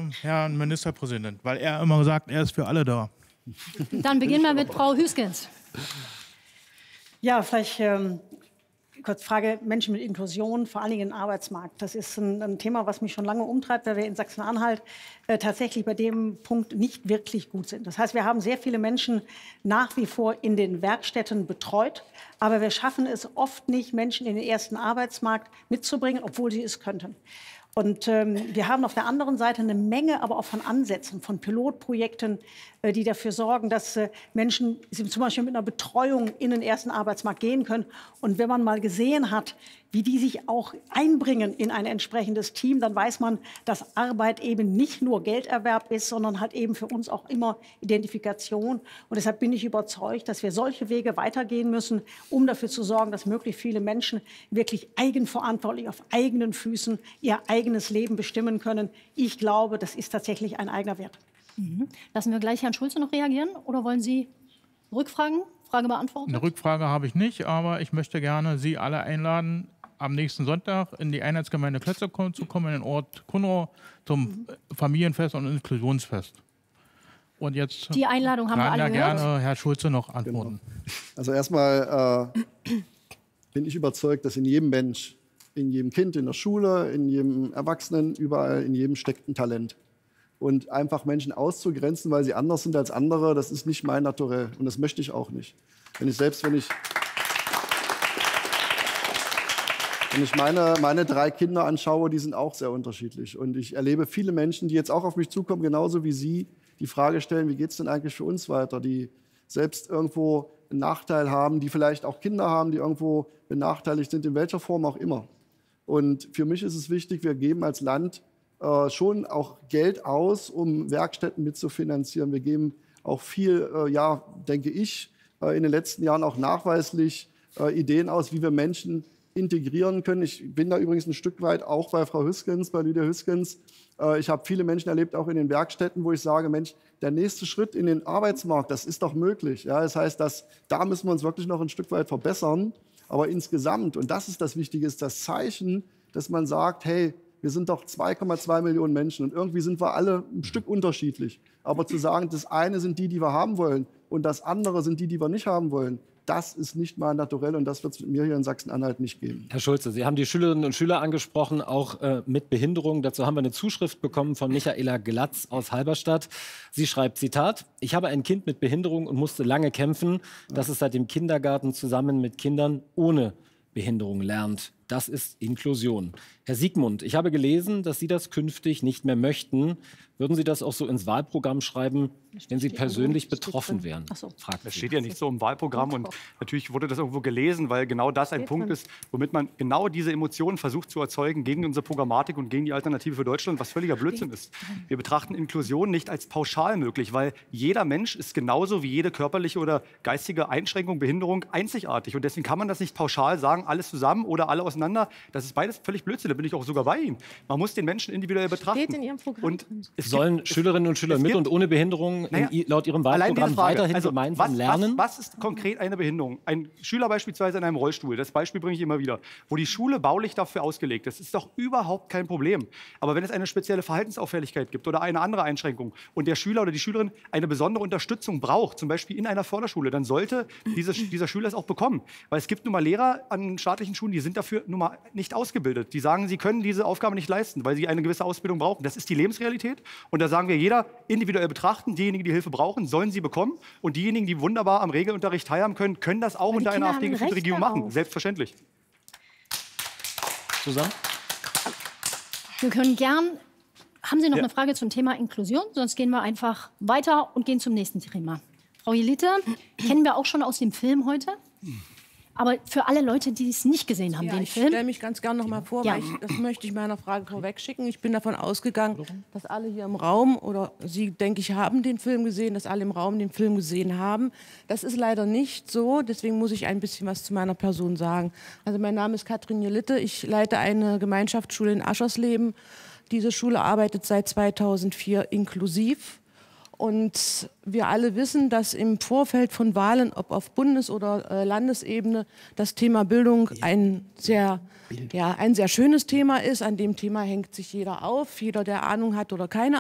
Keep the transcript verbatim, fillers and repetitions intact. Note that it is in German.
beim Herrn Ministerpräsidenten, weil er immer sagt, er ist für alle da. Dann beginnen wir mit Frau Hüskens. Ja, vielleicht ähm, kurz Frage Menschen mit Inklusion, vor allen Dingen im Arbeitsmarkt. Das ist ein, ein Thema, was mich schon lange umtreibt, weil wir in Sachsen-Anhalt äh, tatsächlich bei dem Punkt nicht wirklich gut sind. Das heißt, wir haben sehr viele Menschen nach wie vor in den Werkstätten betreut, aber wir schaffen es oft nicht, Menschen in den ersten Arbeitsmarkt mitzubringen, obwohl sie es könnten. Und ähm, wir haben auf der anderen Seite eine Menge, aber auch von Ansätzen, von Pilotprojekten, äh, die dafür sorgen, dass äh, Menschen zum Beispiel mit einer Betreuung in den ersten Arbeitsmarkt gehen können. Und wenn man mal gesehen hat, wie die sich auch einbringen in ein entsprechendes Team, dann weiß man, dass Arbeit eben nicht nur Gelderwerb ist, sondern halt eben für uns auch immer Identifikation. Und deshalb bin ich überzeugt, dass wir solche Wege weitergehen müssen, um dafür zu sorgen, dass möglichst viele Menschen wirklich eigenverantwortlich auf eigenen Füßen ihr eigenes Leben bestimmen können. Ich glaube, das ist tatsächlich ein eigener Wert. Mhm. Lassen wir gleich Herrn Schulze noch reagieren oder wollen Sie Rückfragen, Frage beantworten? Eine Rückfrage habe ich nicht, aber ich möchte gerne Sie alle einladen, am nächsten Sonntag in die Einheitsgemeinde Klötze zu kommen, in den Ort Kunow, zum mhm. Familienfest und Inklusionsfest. Und jetzt die Einladung haben wir alle ja gehört. gerne Herr Schulze noch antworten. Genau. Also erstmal äh, bin ich überzeugt, dass in jedem Mensch, in jedem Kind in der Schule, in jedem Erwachsenen, überall in jedem steckt ein Talent. Und einfach Menschen auszugrenzen, weil sie anders sind als andere, das ist nicht mein Naturell. Und das möchte ich auch nicht. Wenn ich selbst, wenn ich, wenn ich meine, meine drei Kinder anschaue, die sind auch sehr unterschiedlich. Und ich erlebe viele Menschen, die jetzt auch auf mich zukommen, genauso wie Sie, die Frage stellen, wie geht es denn eigentlich für uns weiter? Die selbst irgendwo einen Nachteil haben, die vielleicht auch Kinder haben, die irgendwo benachteiligt sind, in welcher Form auch immer. Und für mich ist es wichtig, wir geben als Land äh, schon auch Geld aus, um Werkstätten mitzufinanzieren. Wir geben auch viel, äh, ja, denke ich, äh, in den letzten Jahren auch nachweislich äh, Ideen aus, wie wir Menschen integrieren können. Ich bin da übrigens ein Stück weit auch bei Frau Hüskens, bei Lydia Hüskens. Äh, ich habe viele Menschen erlebt, auch in den Werkstätten, wo ich sage, Mensch, der nächste Schritt in den Arbeitsmarkt, das ist doch möglich. Ja, das heißt, dass, da müssen wir uns wirklich noch ein Stück weit verbessern. Aber insgesamt, und das ist das Wichtige, ist das Zeichen, dass man sagt, hey, wir sind doch zwei Komma zwei Millionen Menschen und irgendwie sind wir alle ein Stück unterschiedlich. Aber zu sagen, das eine sind die, die wir haben wollen und das andere sind die, die wir nicht haben wollen, das ist nicht mal naturell und das wird es mit mir hier in Sachsen-Anhalt nicht geben. Herr Schulze, Sie haben die Schülerinnen und Schüler angesprochen, auch äh, mit Behinderung. Dazu haben wir eine Zuschrift bekommen von Michaela Glatz aus Halberstadt. Sie schreibt, Zitat, ich habe ein Kind mit Behinderung und musste lange kämpfen, dass es seit dem Kindergarten zusammen mit Kindern ohne Behinderung lernt. Das ist Inklusion. Herr Siegmund, ich habe gelesen, dass Sie das künftig nicht mehr möchten. Würden Sie das auch so ins Wahlprogramm schreiben, wenn Sie persönlich betroffen wären? So. Das steht ja nicht so im Wahlprogramm und natürlich wurde das irgendwo gelesen, weil genau das ein Punkt ist, womit man genau diese Emotionen versucht zu erzeugen gegen unsere Programmatik und gegen die Alternative für Deutschland, was völliger Blödsinn ist. Wir betrachten Inklusion nicht als pauschal möglich, weil jeder Mensch ist genauso wie jede körperliche oder geistige Einschränkung, Behinderung einzigartig und deswegen kann man das nicht pauschal sagen, alles zusammen oder alle auseinander. Das ist beides völlig Blödsinn, da bin ich auch sogar bei Ihnen. Man muss den Menschen individuell betrachten. Steht in Ihrem Programm. Und es Sollen gibt, Schülerinnen und Schüler es mit gibt, und ohne Behinderung naja, in, laut Ihrem Wahlprogramm weiterhin also, gemeinsam was, lernen? Was, was ist konkret eine Behinderung? Ein Schüler beispielsweise in einem Rollstuhl, das Beispiel bringe ich immer wieder, wo die Schule baulich dafür ausgelegt ist, ist doch überhaupt kein Problem. Aber wenn es eine spezielle Verhaltensauffälligkeit gibt oder eine andere Einschränkung und der Schüler oder die Schülerin eine besondere Unterstützung braucht, zum Beispiel in einer Förderschule, dann sollte diese, dieser Schüler es auch bekommen. Weil es gibt nun mal Lehrer an staatlichen Schulen, die sind dafür nun mal nicht ausgebildet. Die sagen, sie können diese Aufgabe nicht leisten, weil sie eine gewisse Ausbildung brauchen. Das ist die Lebensrealität. Und da sagen wir, jeder individuell betrachten. Diejenigen, die Hilfe brauchen, sollen sie bekommen. Und diejenigen, die wunderbar am Regelunterricht teilhaben können, können das auch unter einer AfD-geführten Regierung machen. Selbstverständlich. Susanne? Wir können gern. Haben Sie noch Ja. eine Frage zum Thema Inklusion? Sonst gehen wir einfach weiter und gehen zum nächsten Thema. Frau Jelite, kennen wir auch schon aus dem Film heute. Aber für alle Leute, die es nicht gesehen haben, Ja, den ich Film. stelle mich ganz gerne noch mal vor, Ja. weil ich, das möchte ich meiner Frage vorwegschicken. Ich bin davon ausgegangen, dass alle hier im Raum, oder Sie, denke ich, haben den Film gesehen, dass alle im Raum den Film gesehen haben. Das ist leider nicht so, deswegen muss ich ein bisschen was zu meiner Person sagen. Also mein Name ist Katrin Jelitte, ich leite eine Gemeinschaftsschule in Aschersleben. Diese Schule arbeitet seit zweitausendvier inklusiv. Und wir alle wissen, dass im Vorfeld von Wahlen, ob auf Bundes- oder äh, Landesebene, das Thema Bildung ein sehr, ja, ein sehr schönes Thema ist. An dem Thema hängt sich jeder auf, jeder, der Ahnung hat oder keine